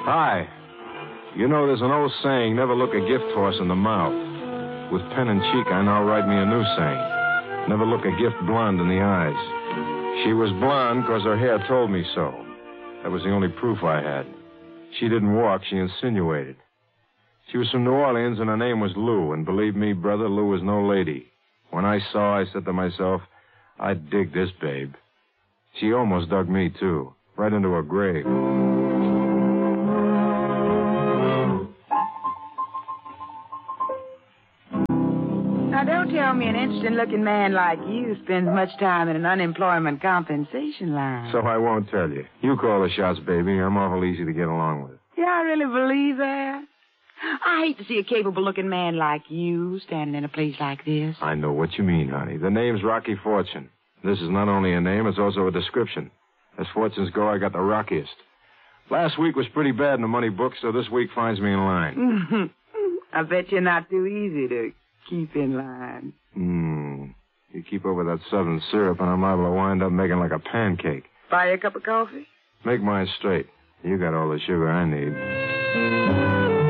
Hi. You know, there's an old saying, never look a gift horse in the mouth. With pen and cheek, I now write me a new saying. Never look a gift blonde in the eyes. She was blonde because her hair told me so. That was the only proof I had. She didn't walk, she insinuated. She was from New Orleans, and her name was Lou, and believe me, brother, Lou was no lady. When I saw, I said to myself, I'd dig this babe. She almost dug me, too, right into her grave. Now, don't tell me an interesting-looking man like you spends much time in an unemployment compensation line. So I won't tell you. You call the shots, baby. I'm awful easy to get along with. Yeah, I really believe that. I hate to see a capable-looking man like you standing in a place like this. I know what you mean, honey. The name's Rocky Fortune. This is not only a name, it's also a description. As fortunes go, I got the rockiest. Last week was pretty bad in the money book, so this week finds me in line. I bet you're not too easy to keep in line. You keep over that Southern syrup, and I'm liable to wind up making like a pancake. Buy you a cup of coffee? Make mine straight. You got all the sugar I need.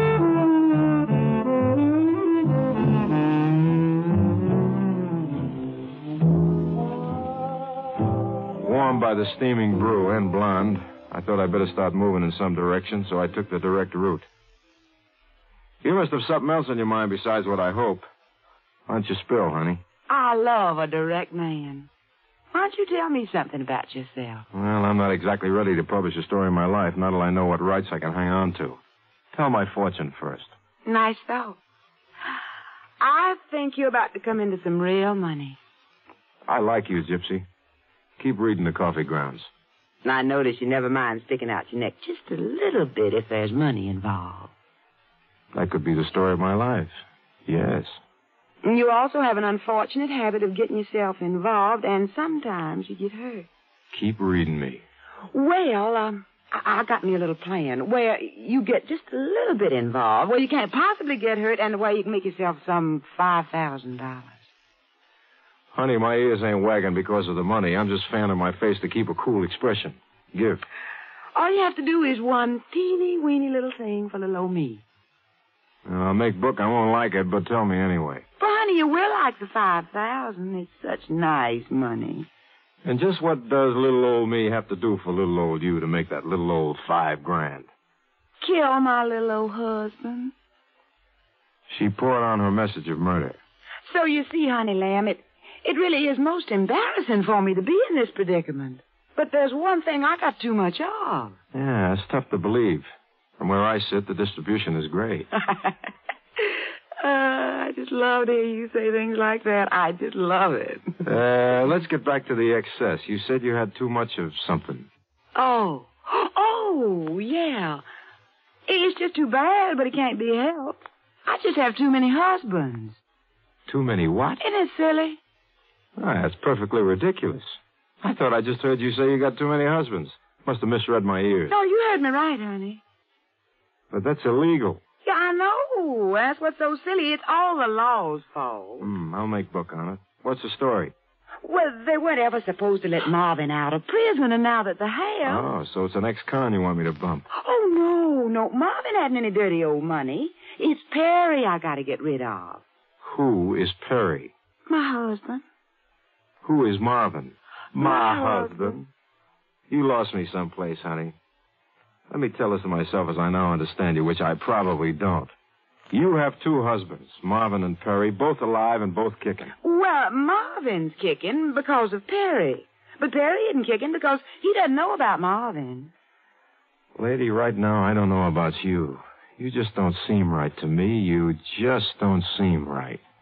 Warmed by the steaming brew and blonde, I thought I'd better start moving in some direction, so I took the direct route. You must have something else on your mind besides what I hope. Why don't you spill, honey? I love a direct man. Why don't you tell me something about yourself? Well, I'm not exactly ready to publish a story of my life, not till I know what rights I can hang on to. Tell my fortune first. Nice thought. I think you're about to come into some real money. I like you, Gypsy. Keep reading the coffee grounds. I notice you never mind sticking out your neck just a little bit if there's money involved. That could be the story of my life. Yes. You also have an unfortunate habit of getting yourself involved, and sometimes you get hurt. Keep reading me. Well, I got me a little plan where you get just a little bit involved, where you can't possibly get hurt, and where you can make yourself some $5,000. Honey, my ears ain't wagging because of the money. I'm just fanning my face to keep a cool expression. Give. All you have to do is one teeny-weeny little thing for little old me. I'll make book. I won't like it, but tell me anyway. But, honey, you will like the $5,000. It's such nice money. And just what does little old me have to do for little old you to make that little old $5,000? Kill my little old husband. She poured on her message of murder. So you see, honey lamb, it really is most embarrassing for me to be in this predicament. But there's one thing I got too much of. Yeah, it's tough to believe. From where I sit, the distribution is great. I just love to hear you say things like that. I just love it. Let's get back to the excess. You said you had too much of something. Oh, yeah. It's just too bad, but it can't be helped. I just have too many husbands. Too many what? Isn't it silly? That's perfectly ridiculous. I thought I just heard you say you got too many husbands. Must have misread my ears. No, you heard me right, honey. But that's illegal. Yeah, I know. That's what's so silly. It's all the law's fault. I'll make book on it. What's the story? Well, they weren't ever supposed to let Marvin out of prison, and now that they have... Oh, so it's an ex-con you want me to bump. Oh, no. Marvin hadn't any dirty old money. It's Perry I got to get rid of. Who is Perry? My husband. Who is Marvin? My husband. You lost me someplace, honey. Let me tell this to myself as I now understand you, which I probably don't. You have two husbands, Marvin and Perry, both alive and both kicking. Well, Marvin's kicking because of Perry. But Perry isn't kicking because he doesn't know about Marvin. Lady, right now, I don't know about you. You just don't seem right to me. You just don't seem right.